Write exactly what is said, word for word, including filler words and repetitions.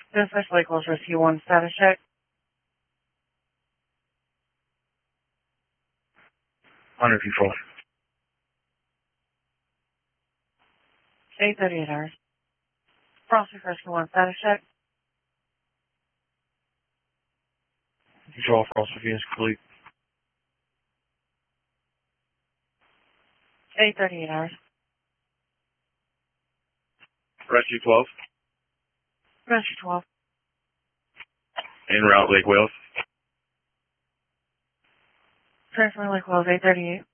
Dispatch Lake Wells Rescue one, status check. one hundred control. eight thirty-eight hours. Frosty Rescue one, status check. Control, Frost Review is complete. eight thirty-eight hours. Rescue twelve. Rescue twelve. En route, Lake Wales. Transfer Lake Wells, eight thirty-eight.